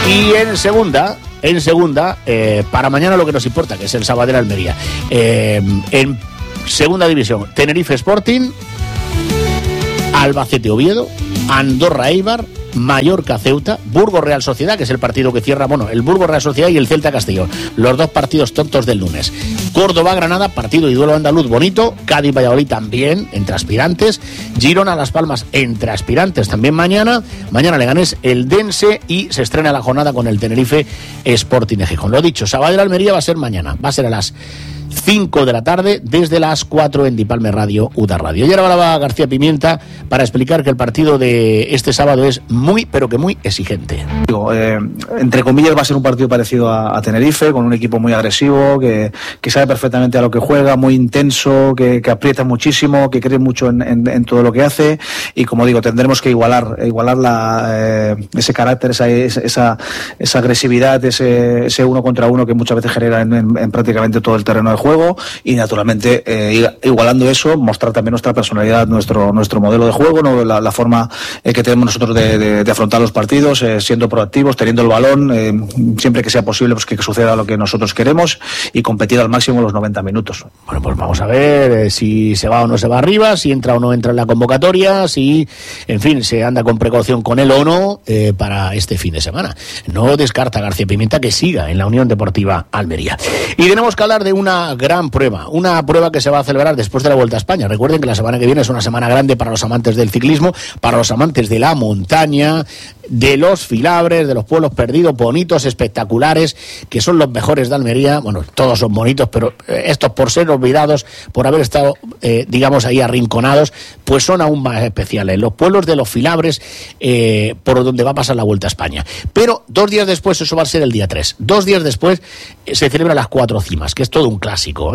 Y en segunda, para mañana lo que nos importa, que es el Sabadell Almería. En segunda división, Tenerife Sporting, Albacete Oviedo, Andorra Eibar, Mallorca Ceuta, Burgos Real Sociedad, que es el partido que cierra, el Burgos Real Sociedad y el Celta Castellón, los dos partidos tontos del lunes. Córdoba Granada, partido y duelo andaluz bonito. Cádiz Valladolid también entre aspirantes. Girona Las Palmas entre aspirantes también mañana. Mañana Leganés Eldense y se estrena la jornada con el Tenerife Sporting de Gijón. Lo dicho, Sabadell Almería va a ser mañana, va a ser a las 5 de la tarde, desde las 4 en Dipalme Radio, UDA Radio. Y ahora hablaba García Pimienta para explicar que el partido de este sábado es muy, pero que muy exigente. Entre comillas va a ser un partido parecido a Tenerife, con un equipo muy agresivo, que sabe perfectamente a lo que juega, muy intenso, que aprieta muchísimo, que cree mucho en todo lo que hace, y como digo, tendremos que igualar ese carácter, esa agresividad, ese uno contra uno que muchas veces genera en prácticamente todo el terreno de juego, y naturalmente igualando eso, mostrar también nuestra personalidad, nuestro modelo de juego, ¿no? la forma que tenemos nosotros de afrontar los partidos, siendo proactivos, teniendo el balón, siempre que sea posible, pues que suceda lo que nosotros queremos, y competir al máximo los 90 minutos. Bueno, pues vamos a ver si se va o no se va arriba, si entra o no entra en la convocatoria, si, en fin, se anda con precaución con él o no para este fin de semana. No descarta García Pimienta que siga en la Unión Deportiva Almería. Y tenemos que hablar de una gran prueba, una prueba que se va a celebrar después de la Vuelta a España. Recuerden que la semana que viene es una semana grande para los amantes del ciclismo, para los amantes de la montaña, de los filabres, de los pueblos perdidos, bonitos, espectaculares, que son los mejores de Almería. Bueno, todos son bonitos, pero estos, por ser olvidados, por haber estado, digamos, ahí arrinconados, pues son aún más especiales. Los pueblos de los filabres, por donde va a pasar la Vuelta a España. Pero 2 días después, eso va a ser el día 3, 2 días después se celebran las 4 cimas, que es todo un clásico.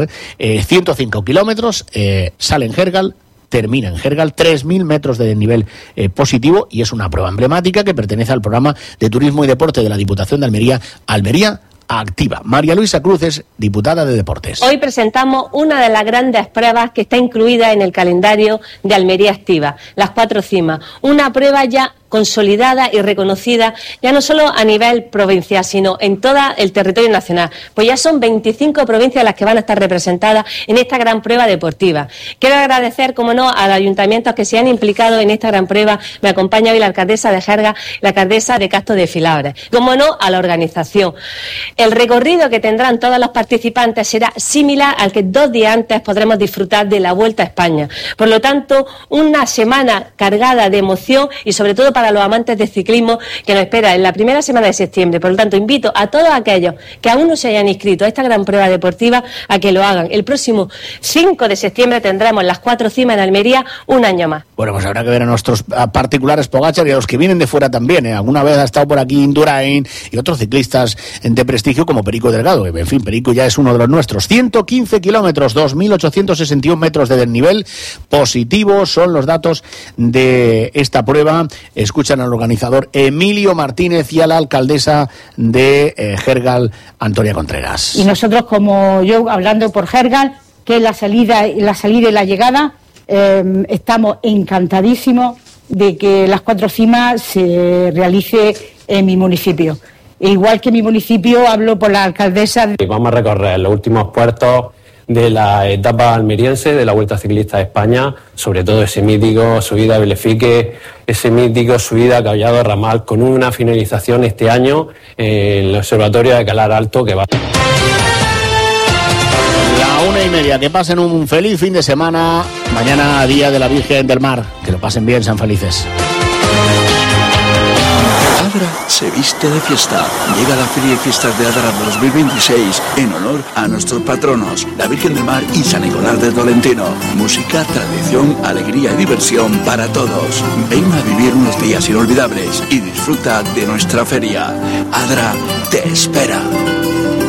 105 kilómetros, sale en Gergal, termina en Gergal, 3.000 metros de desnivel positivo, y es una prueba emblemática que pertenece al programa de Turismo y Deporte de la Diputación de Almería, Almería Activa. María Luisa Cruz es diputada de Deportes. Hoy presentamos una de las grandes pruebas que está incluida en el calendario de Almería Activa, las 4 cimas. Una prueba ya consolidada y reconocida, ya no solo a nivel provincial, sino en todo el territorio nacional. Pues ya son 25 provincias las que van a estar representadas en esta gran prueba deportiva. Quiero agradecer, como no, a los ayuntamientos que se han implicado en esta gran prueba. Me acompaña hoy la alcaldesa de Gerga, la alcaldesa de Castro de Filabres. Como no, a la organización. El recorrido que tendrán todos los participantes será similar al que 2 días antes podremos disfrutar de la Vuelta a España. Por lo tanto, una semana cargada de emoción y sobre todo para los amantes del ciclismo que nos espera en la primera semana de septiembre. Por lo tanto, invito a todos aquellos que aún no se hayan inscrito a esta gran prueba deportiva a que lo hagan. El próximo 5 de septiembre tendremos las 4 cimas en Almería, un año más. Bueno, pues habrá que ver a nuestros particulares Pogačar y a los que vienen de fuera también. Alguna vez ha estado por aquí Indurain y otros ciclistas de prestigio como Perico Delgado. En fin, Perico ya es uno de los nuestros. 115 kilómetros, 2.861 metros de desnivel positivo son los datos de esta prueba. Escuchan al organizador Emilio Martínez y a la alcaldesa de Gergal, Antonia Contreras. Y nosotros, como yo, hablando por Gergal, que es la salida y la llegada, estamos encantadísimos de que las 4 cimas se realice en mi municipio. Igual que en mi municipio, hablo por la alcaldesa. Vamos a recorrer los últimos puertos de la etapa almeriense de la Vuelta Ciclista de España, sobre todo ese mítico subida a Belefique, ese mítico subida a Caballado Ramal, con una finalización este año en el Observatorio de Calar Alto, que va. 1:30, que pasen un feliz fin de semana. Mañana, Día de la Virgen del Mar. Que lo pasen bien, sean felices. Adra se viste de fiesta. Llega la Feria y Fiestas de Adra 2026 en honor a nuestros patronos, la Virgen del Mar y San Nicolás de Tolentino. Música, tradición, alegría y diversión para todos. Ven a vivir unos días inolvidables y disfruta de nuestra feria. Adra te espera.